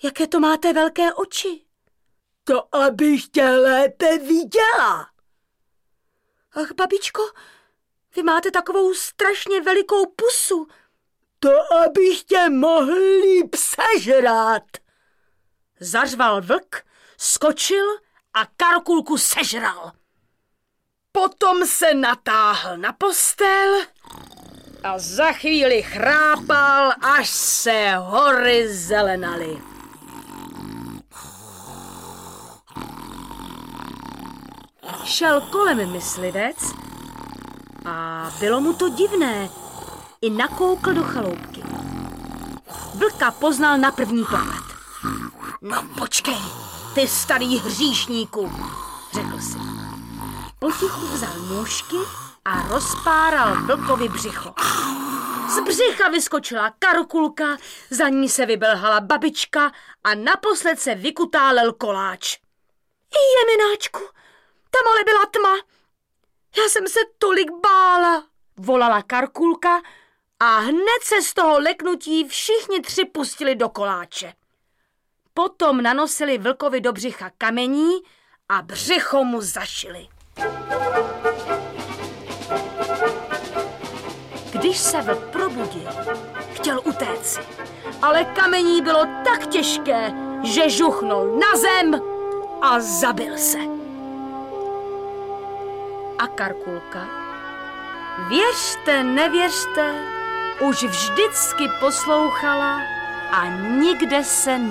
Jaké to máte velké oči? To abych tě lépe viděla. Ach, babičko, vy máte takovou strašně velikou pusu. To abych tě mohl líp sežrát. Zařval vlk, skočil a Karkulku sežral. Potom se natáhl na postel a za chvíli chrápal, až se hory zelenaly. Šel kolem myslivec a bylo mu to divné. I nakoukl do chaloupky. Vlka poznal na první pohled. No počkej, ty starý hříšníku, řekl si. Potichu vzal nůžky a rozpáral vlkovi břicho. Z břicha vyskočila Karkulka, za ní se vybelhala babička a naposled se vykutálel koláč. Jemináčku, tam ale byla tma. Já jsem se tolik bála, volala Karkulka a hned se z toho leknutí všichni tři pustili do koláče. Potom nanosili vlkovi do břicha kamení a břicho mu zašili. Když se vlk probudil, chtěl utéct, ale kamení bylo tak těžké, že žuchnul na zem a zabil se. A Karkulka, věřte, nevěřte, už vždycky poslouchala a nikde se